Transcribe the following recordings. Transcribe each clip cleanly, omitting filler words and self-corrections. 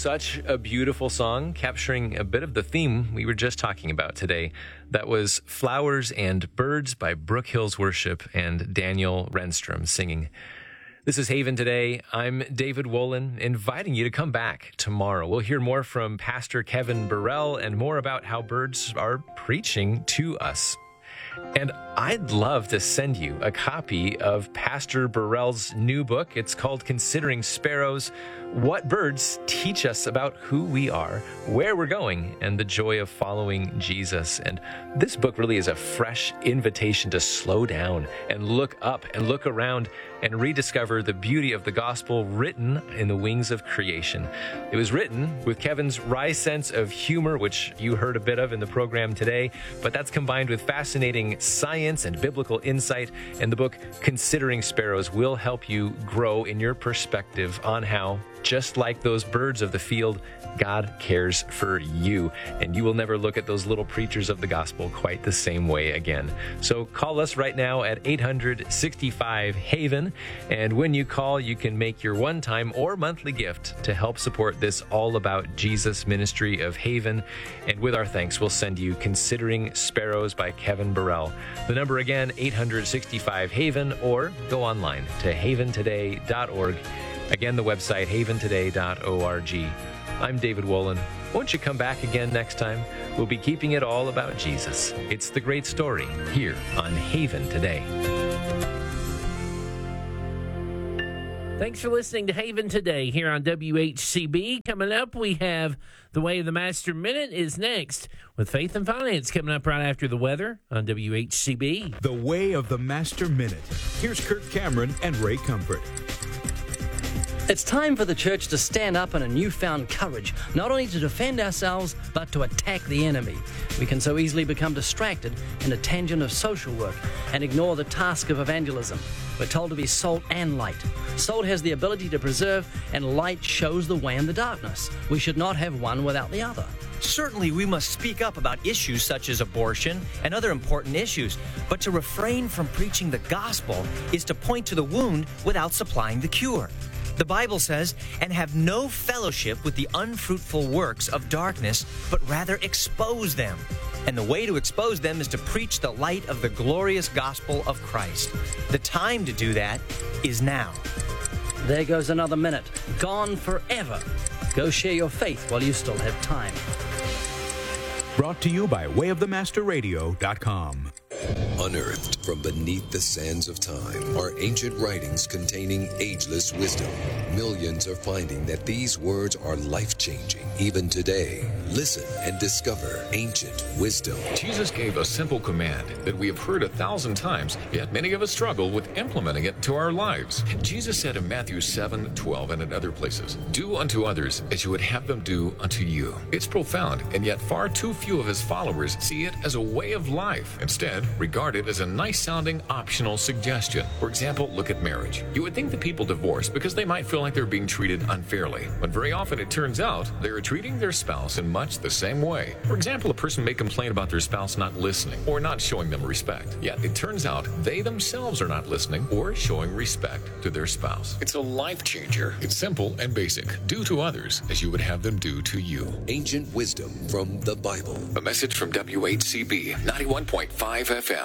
Such a beautiful song, capturing a bit of the theme we were just talking about today. That was Flowers and Birds by Brook Hills Worship and Daniel Renstrom singing. This is Haven Today. I'm David Wolin, inviting you to come back tomorrow. We'll hear more from Pastor Kevin Burrell and more about how birds are preaching to us. And I'd love to send you a copy of Pastor Burrell's new book. It's called Considering Sparrows: What Birds Teach Us About Who We Are, Where We're Going, and the Joy of Following Jesus. And this book really is a fresh invitation to slow down and look up and look around and rediscover the beauty of the gospel written in the wings of creation. It was written with Kevin's wry sense of humor, which you heard a bit of in the program today, but that's combined with fascinating science and biblical insight. And the book Considering Sparrows will help you grow in your perspective on how, just like those birds of the field, God cares for you, and you will never look at those little preachers of the gospel quite the same way again. So call us right now at 800-65-HAVEN, and when you call, you can make your one-time or monthly gift to help support this All About Jesus ministry of Haven. And with our thanks, we'll send you Considering Sparrows by Kevin Burrell. The number again, 800-65-HAVEN, or go online to haventoday.org. Again, the website, haventoday.org. I'm David Wolin. Won't you come back again next time? We'll be keeping it all about Jesus. It's the great story here on Haven Today. Thanks for listening to Haven Today here on WHCB. Coming up, we have The Way of the Master Minute is next, with Faith and Finance coming up right after the weather on WHCB. The Way of the Master Minute. Here's Kirk Cameron and Ray Comfort. It's time for the church to stand up in a newfound courage, not only to defend ourselves, but to attack the enemy. We can so easily become distracted in a tangent of social work and ignore the task of evangelism. We're told to be salt and light. Salt has the ability to preserve, and light shows the way in the darkness. We should not have one without the other. Certainly, we must speak up about issues such as abortion and other important issues, but to refrain from preaching the gospel is to point to the wound without supplying the cure. The Bible says, "And have no fellowship with the unfruitful works of darkness, but rather expose them." And the way to expose them is to preach the light of the glorious gospel of Christ. The time to do that is now. There goes another minute, gone forever. Go share your faith while you still have time. Brought to you by wayofthemasterradio.com. Unearthed from beneath the sands of time are ancient writings containing ageless wisdom. Millions are finding that these words are life-changing even today. Listen and discover ancient wisdom. Jesus gave a simple command that we have heard 1,000 times, yet many of us struggle with implementing it to our lives. Jesus said in Matthew 7:12 and in other places, "Do unto others as you would have them do unto you." It's profound, and yet far too few of his followers see it as a way of life. Instead, regard it as a nice-sounding optional suggestion. For example, look at marriage. You would think that people divorce because they might feel like they're being treated unfairly, but very often it turns out they are treating their spouse in much the same way. For example, a person may complain about their spouse not listening or not showing them respect, yet it turns out they themselves are not listening or showing respect to their spouse. It's a life changer. It's simple and basic. Do to others as you would have them do to you. Ancient wisdom from the Bible. A message from WHCB 91.5 FM.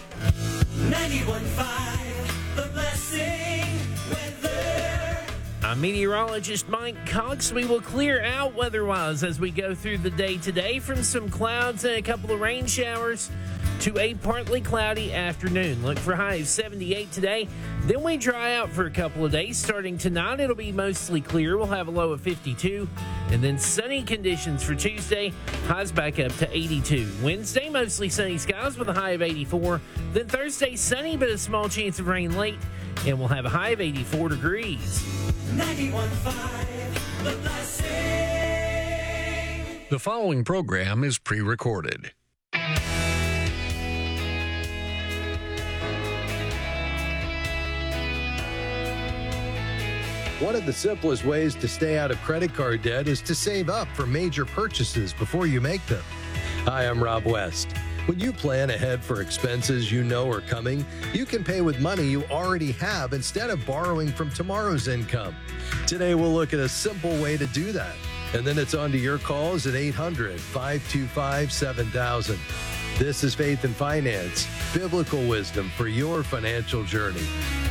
91.5, The Blessing Weather. I'm meteorologist Mike Cox. We will clear out weather-wise as we go through the day today, from some clouds and a couple of rain showers to a partly cloudy afternoon. Look for highs of 78 today. Then we dry out for a couple of days. Starting tonight, it'll be mostly clear. We'll have a low of 52. And then sunny conditions for Tuesday. Highs back up to 82. Wednesday, mostly sunny skies with a high of 84. Then Thursday, sunny but a small chance of rain late. And we'll have a high of 84 degrees. 91.5, The Blessing. The following program is pre-recorded. One of the simplest ways to stay out of credit card debt is to save up for major purchases before you make them. Hi, I'm Rob West. When you plan ahead for expenses you know are coming, you can pay with money you already have instead of borrowing from tomorrow's income. Today, we'll look at a simple way to do that. And then it's on to your calls at 800-525-7000. This is Faith and Finance, biblical wisdom for your financial journey.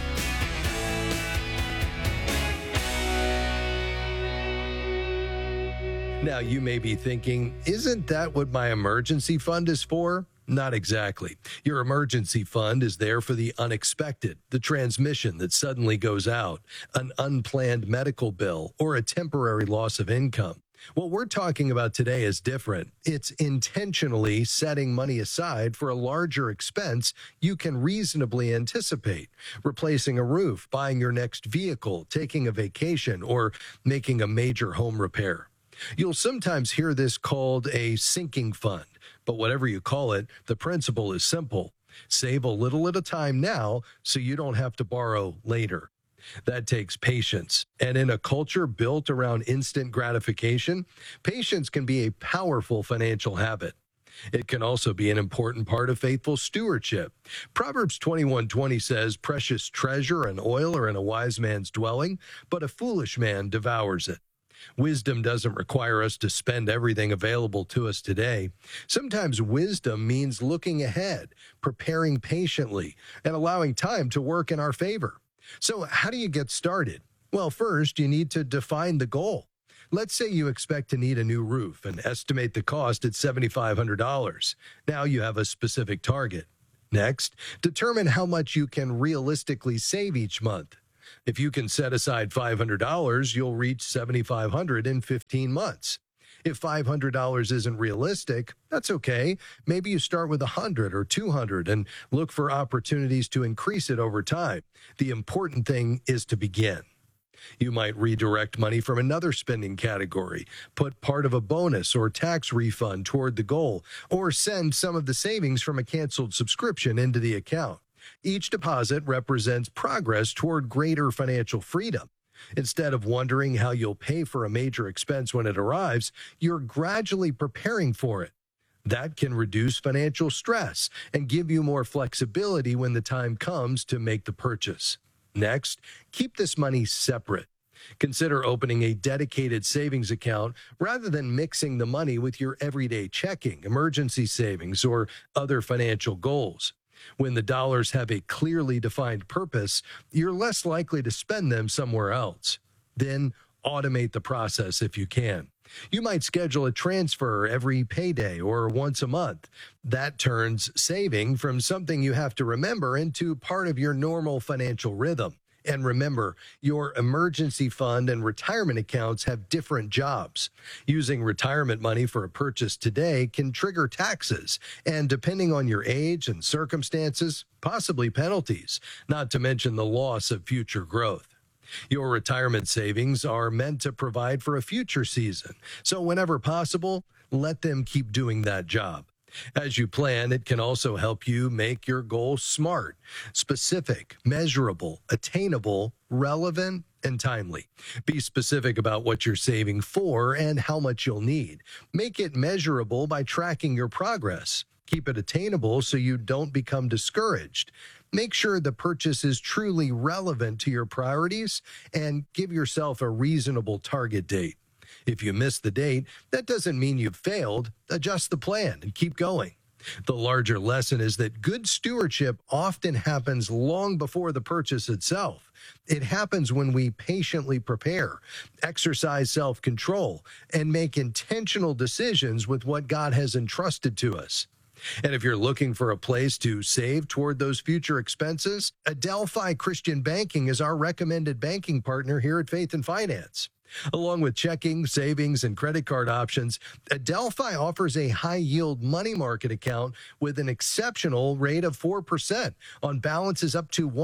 Now, you may be thinking, isn't that what my emergency fund is for? Not exactly. Your emergency fund is there for the unexpected, the transmission that suddenly goes out, an unplanned medical bill, or a temporary loss of income. What we're talking about today is different. It's intentionally setting money aside for a larger expense you can reasonably anticipate, replacing a roof, buying your next vehicle, taking a vacation, or making a major home repair. You'll sometimes hear this called a sinking fund, but whatever you call it, the principle is simple. Save a little at a time now so you don't have to borrow later. That takes patience. And in a culture built around instant gratification, patience can be a powerful financial habit. It can also be an important part of faithful stewardship. Proverbs 21:20 says, "Precious treasure and oil are in a wise man's dwelling, but a foolish man devours it." Wisdom doesn't require us to spend everything available to us today. Sometimes wisdom means looking ahead, preparing patiently, and allowing time to work in our favor. So how do you get started? Well, first, you need to define the goal. Let's say you expect to need a new roof and estimate the cost at $7,500. Now you have a specific target. Next, determine how much you can realistically save each month. If you can set aside $500, you'll reach $7,500 in 15 months. If $500 isn't realistic, that's okay. Maybe you start with $100 or $200 and look for opportunities to increase it over time. The important thing is to begin. You might redirect money from another spending category, put part of a bonus or tax refund toward the goal, or send some of the savings from a canceled subscription into the account. Each deposit represents progress toward greater financial freedom. Instead of wondering how you'll pay for a major expense when it arrives, you're gradually preparing for it. That can reduce financial stress and give you more flexibility when the time comes to make the purchase. Next, keep this money separate. Consider opening a dedicated savings account rather than mixing the money with your everyday checking, emergency savings, or other financial goals. When the dollars have a clearly defined purpose, you're less likely to spend them somewhere else. Then automate the process if you can. You might schedule a transfer every payday or once a month. That turns saving from something you have to remember into part of your normal financial rhythm. And remember, your emergency fund and retirement accounts have different jobs. Using retirement money for a purchase today can trigger taxes, and depending on your age and circumstances, possibly penalties, not to mention the loss of future growth. Your retirement savings are meant to provide for a future season, so whenever possible, let them keep doing that job. As you plan, it can also help you make your goals smart, specific, measurable, attainable, relevant, and timely. Be specific about what you're saving for and how much you'll need. Make it measurable by tracking your progress. Keep it attainable so you don't become discouraged. Make sure the purchase is truly relevant to your priorities and give yourself a reasonable target date. If you miss the date, that doesn't mean you've failed. Adjust the plan and keep going. The larger lesson is that good stewardship often happens long before the purchase itself. It happens when we patiently prepare, exercise self-control, and make intentional decisions with what God has entrusted to us. And if you're looking for a place to save toward those future expenses, Adelphi Christian Banking is our recommended banking partner here at Faith and Finance. Along with checking, savings, and credit card options, Adelphi offers a high-yield money market account with an exceptional rate of 4% on balances up to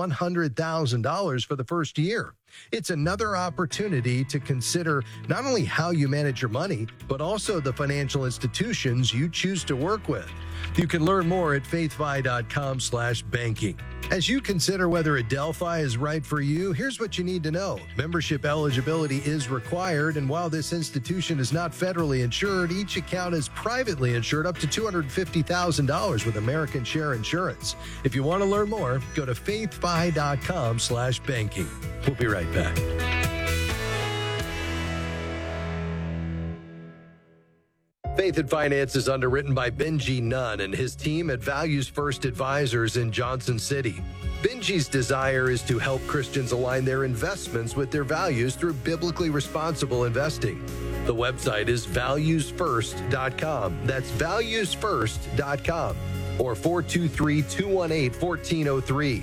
$100,000 for the first year. It's another opportunity to consider not only how you manage your money, but also the financial institutions you choose to work with. You can learn more at faithfi.com/banking. As you consider whether Adelphi is right for you, here's what you need to know. Membership eligibility is required, and while this institution is not federally insured, each account is privately insured up to $250,000 with American Share Insurance. If you want to learn more, go to faithfi.com/banking. We'll be right back. Faith and Finance is underwritten by Benji Nunn and his team at Values First Advisors in Johnson City. Benji's desire is to help Christians align their investments with their values through biblically responsible investing. The website is valuesfirst.com. That's valuesfirst.com. Or 423-218-1403.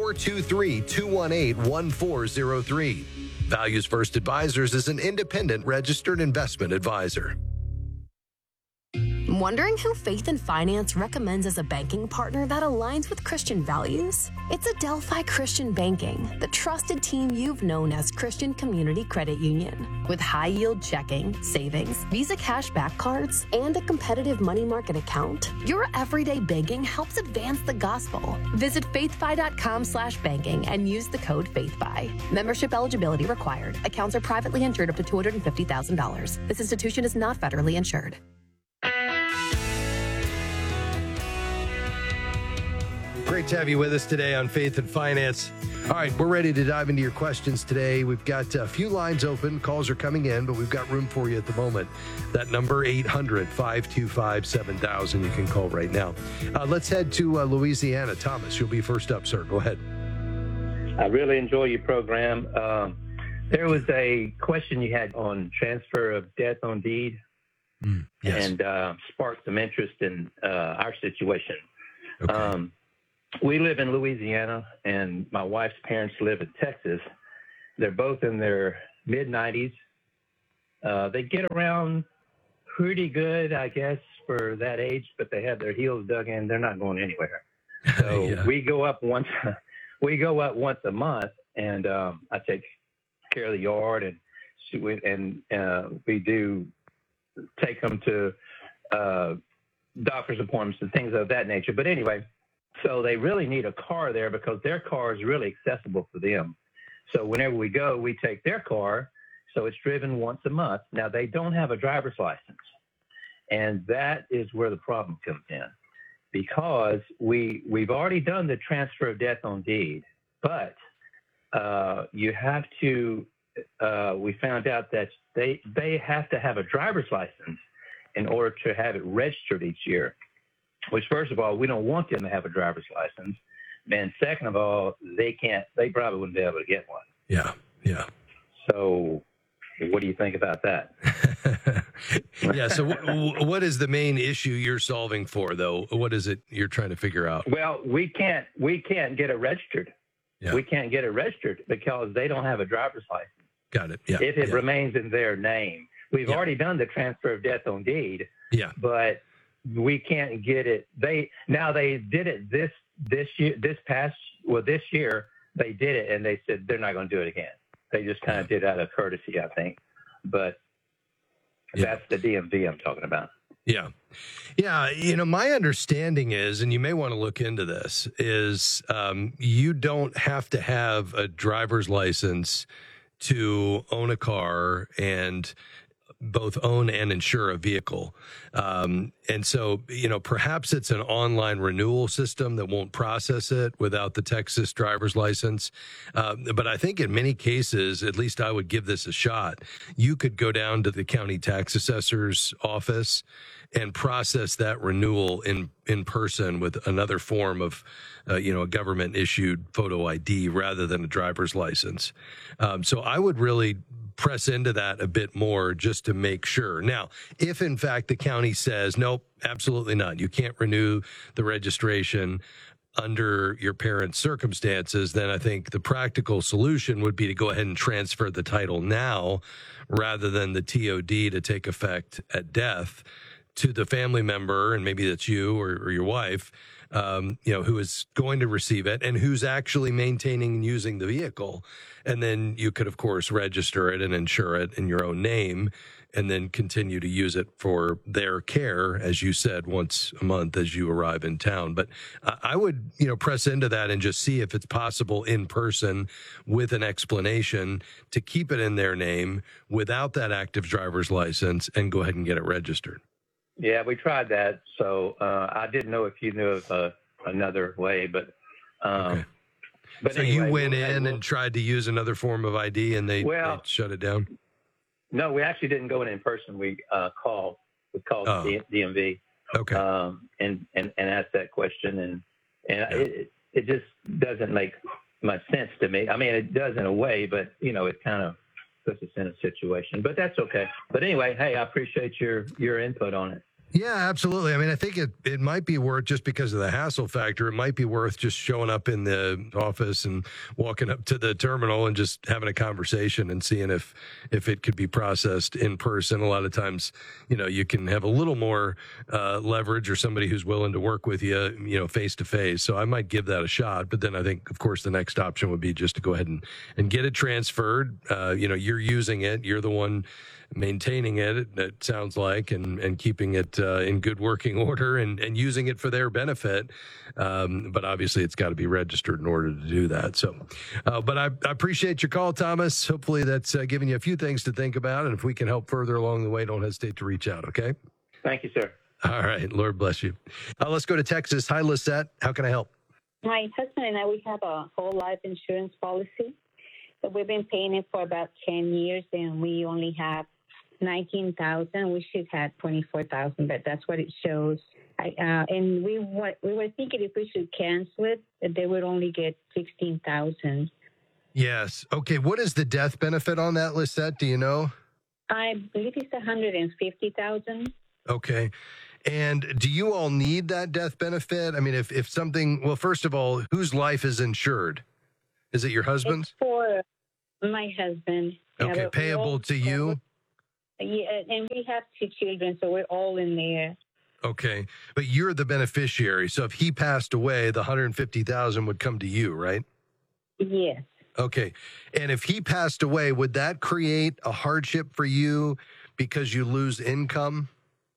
423-218-1403. Values First Advisors is an independent registered investment advisor. Wondering who Faith and Finance recommends as a banking partner that aligns with Christian values? It's Adelphi Christian Banking, the trusted team you've known as Christian Community Credit Union. With high-yield checking, savings, Visa cashback cards, and a competitive money market account, your everyday banking helps advance the gospel. Visit faithfi.com/banking and use the code FAITHFI. Membership eligibility required. Accounts are privately insured up to $250,000. This institution is not federally insured. Great to have you with us today on Faith and Finance. All right, we're ready to dive into your questions today. We've got a few lines open. Calls are coming in, but we've got room for you at the moment. That number, 800-525-7000. You can call right now. Let's head to Louisiana. Thomas, you'll be first up, sir. Go ahead. I really enjoy your program. There was a question you had on transfer of death on deed yes. and sparked some interest in our situation. Okay. We live in Louisiana, and my wife's parents live in Texas. They're both in their mid-90s. They get around pretty good, I guess, for that age, but they have their heels dug in. They're not going anywhere. So Yeah. we go up once a month, and I take care of the yard, and we do take them to doctor's appointments and things of that nature. But anyway, so they really need a car there because their car is really accessible for them. So whenever we go, we take their car. So it's driven once a month. Now, they don't have a driver's license. And that is where the problem comes in, because we've already done the transfer of death on deed, but you have to, we found out that they have to have a driver's license in order to have it registered each year. Which, first of all, we don't want them to have a driver's license. And second of all, they probably wouldn't be able to get one. Yeah. So what do you think about that? Yeah, so what is the main issue you're solving for, though? What is it you're trying to figure out? Well, we can't get it registered. Yeah. We can't get it registered because they don't have a driver's license. Got it, yeah. If it remains in their name. We've already done the transfer of death on deed. Yeah. But we can't get it. They did it this year they did it, and they said they're not going to do it again. They just kind of did out of courtesy, I think. But that's the DMV I'm talking about. Yeah. My understanding is, and you may want to look into this, is you don't have to have a driver's license to own a car and both own and insure a vehicle. And so, perhaps it's an online renewal system that won't process it without the Texas driver's license. But I think in many cases, at least I would give this a shot. You could go down to the county tax assessor's office and process that renewal in person with another form of, a government issued photo ID rather than a driver's license. So I would really press into that a bit more just to make sure. Now, if in fact the county says, nope, absolutely not, you can't renew the registration under your parents' circumstances, then I think the practical solution would be to go ahead and transfer the title now rather than the TOD to take effect at death to the family member, and maybe that's you or your wife, who is going to receive it and who's actually maintaining and using the vehicle. And then you could, of course, register it and insure it in your own name and then continue to use it for their care, as you said, once a month as you arrive in town. But I would, press into that and just see if it's possible in person with an explanation to keep it in their name without that active driver's license and go ahead and get it registered. Yeah, we tried that. So I didn't know if you knew of another way, but okay. But so anyway, you went in and tried to use another form of ID, and they shut it down? No, we actually didn't go in person. We called. was called DMV. Okay. And asked that question, and it just doesn't make much sense to me. I mean, it does in a way, but it kind of puts us in a situation. But that's okay. But anyway, hey, I appreciate your input on it. Yeah, absolutely. I mean, I think it might be worth, just because of the hassle factor, it might be worth just showing up in the office and walking up to the terminal and just having a conversation and seeing if it could be processed in person. A lot of times, you can have a little more leverage, or somebody who's willing to work with you, face to face. So I might give that a shot. But then I think, of course, the next option would be just to go ahead and get it transferred. You're using it. You're the one maintaining it sounds like, and keeping it in good working order and using it for their benefit. But obviously it's got to be registered in order to do that. So, but I appreciate your call, Thomas. Hopefully that's giving you a few things to think about. And if we can help further along the way, don't hesitate to reach out. Okay. Thank you, sir. All right. Lord bless you. Let's go to Texas. Hi, Lisette. How can I help? My husband and I, we have a whole life insurance policy. So we've been paying it for about 10 years, and we only have $19,000. We should have $24,000, but that's what it shows. And we were thinking if we should cancel it, that they would only get $16,000. Yes. Okay. What is the death benefit on that, Lisette? Do you know? I believe it's $150,000. Okay. And do you all need that death benefit? I mean, if something, well, first of all, whose life is insured? Is it your husband's? It's for my husband. Okay. Payable to you? Yeah, and we have 2 children, so we're all in there. Okay, but you're the beneficiary. So if he passed away, the $150,000 would come to you, right? Yes. Okay, and if he passed away, would that create a hardship for you because you lose income?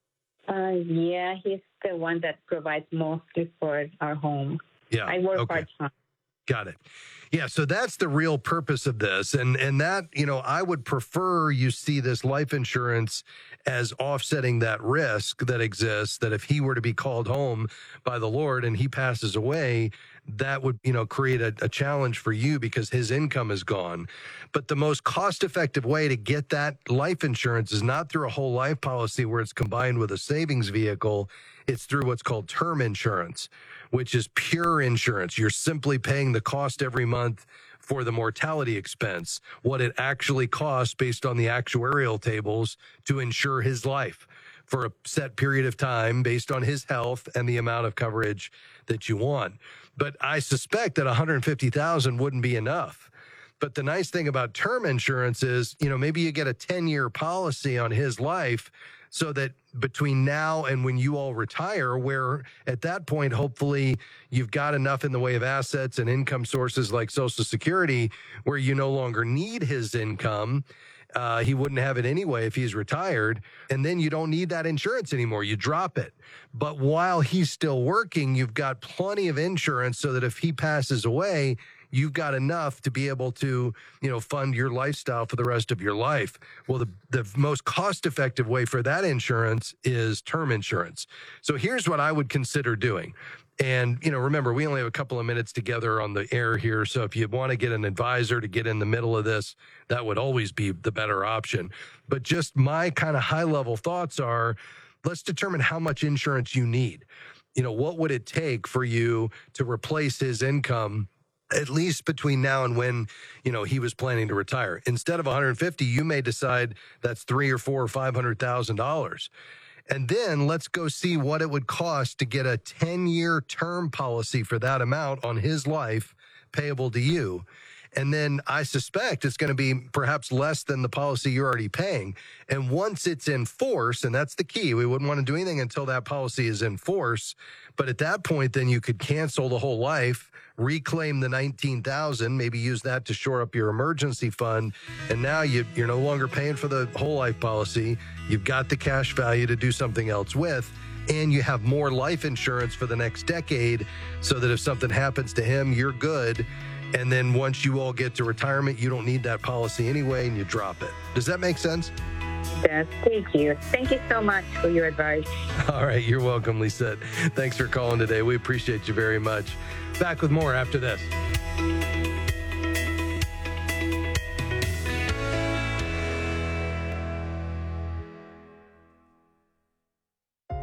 Yeah, he's the one that provides mostly for our home. Yeah. I work part-time. Got it. Yeah, so that's the real purpose of this. And that, I would prefer you see this life insurance as offsetting that risk that exists, that if he were to be called home by the Lord and he passes away, that would, create a challenge for you because his income is gone. But the most cost-effective way to get that life insurance is not through a whole life policy where it's combined with a savings vehicle. It's through what's called term insurance, which is pure insurance. You're simply paying the cost every month for the mortality expense, what it actually costs based on the actuarial tables to insure his life for a set period of time based on his health and the amount of coverage that you want. But I suspect that $150,000 wouldn't be enough. But the nice thing about term insurance is, maybe you get a 10-year policy on his life so that between now and when you all retire, where at that point, hopefully you've got enough in the way of assets and income sources like Social Security where you no longer need his income. He wouldn't have it anyway if he's retired. And then you don't need that insurance anymore. You drop it. But while he's still working, you've got plenty of insurance so that if he passes away, you've got enough to be able to, fund your lifestyle for the rest of your life. Well, the most cost-effective way for that insurance is term insurance. So here's what I would consider doing. And, remember, we only have a couple of minutes together on the air here. So if you want to get an advisor to get in the middle of this, that would always be the better option. But just my kind of high-level thoughts are, let's determine how much insurance you need. What would it take for you to replace his income at least between now and when, he was planning to retire? Instead of $150,000, you may decide that's $300,000 or $400,000 or $500,000. And then let's go see what it would cost to get a 10-year term policy for that amount on his life payable to you. And then I suspect it's going to be perhaps less than the policy you're already paying. And once it's in force, and that's the key, we wouldn't want to do anything until that policy is in force. But at that point, then you could cancel the whole life, reclaim the $19,000, maybe use that to shore up your emergency fund. And now you're no longer paying for the whole life policy. You've got the cash value to do something else with. And you have more life insurance for the next decade so that if something happens to him, you're good. And then once you all get to retirement, you don't need that policy anyway, and you drop it. Does that make sense? Yes, thank you. Thank you so much for your advice. All right, you're welcome, Lisette. Thanks for calling today. We appreciate you very much. Back with more after this.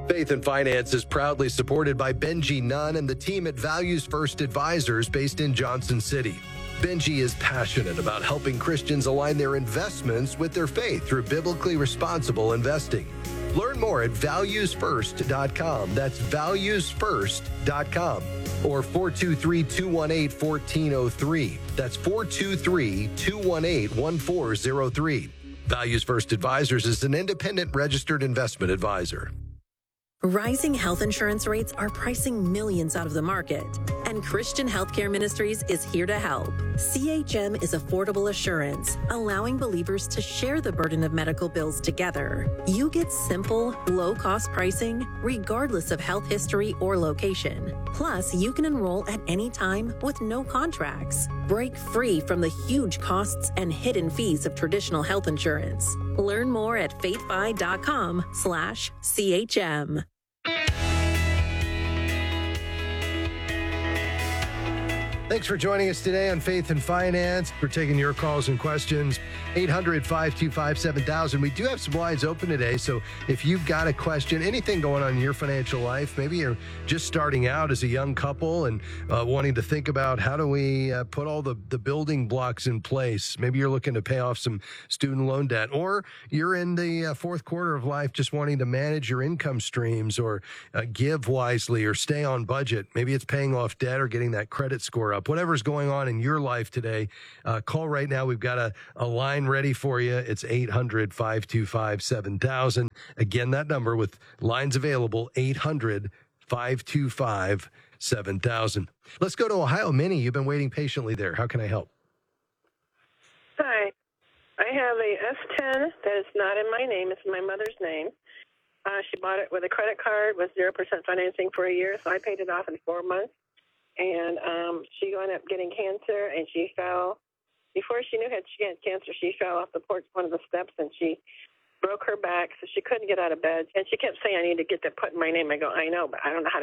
Faith and Finance is proudly supported by Benji Nunn and the team at Values First Advisors based in Johnson City. Benji is passionate about helping Christians align their investments with their faith through biblically responsible investing. Learn more at valuesfirst.com. That's valuesfirst.com. Or 423-218-1403. That's 423-218-1403. Values First Advisors is an independent registered investment advisor. Rising health insurance rates are pricing millions out of the market, and Christian Healthcare Ministries is here to help. CHM is affordable assurance, allowing believers to share the burden of medical bills together. You get simple, low-cost pricing, regardless of health history or location. Plus, you can enroll at any time with no contracts. Break free from the huge costs and hidden fees of traditional health insurance. Learn more at faithfi.com/CHM. Thanks for joining us today on Faith and Finance. We're taking your calls and questions. 800-525-7000. We do have some lines open today, so if you've got a question, anything going on in your financial life, maybe you're just starting out as a young couple and wanting to think about how do we put all the building blocks in place. Maybe you're looking to pay off some student loan debt, or you're in the fourth quarter of life just wanting to manage your income streams or give wisely or stay on budget. Maybe it's paying off debt or getting that credit score up. Whatever's going on in your life today, call right now. We've got a line ready for you. It's 800-525-7000. Again, that number with lines available, 800-525-7000. Let's go to Ohio. Minnie, you've been waiting patiently there. How can I help? Hi. I have a S10 that is not in my name. It's in my mother's name. She bought it with a credit card with 0% financing for a year, so I paid it off in 4 months. And she ended up getting cancer, and she fell. Before she knew she had cancer, she fell off the porch, one of the steps, and she broke her back, so she couldn't get out of bed. And she kept saying, I need to get that put in my name. I go, I know, but I don't know how to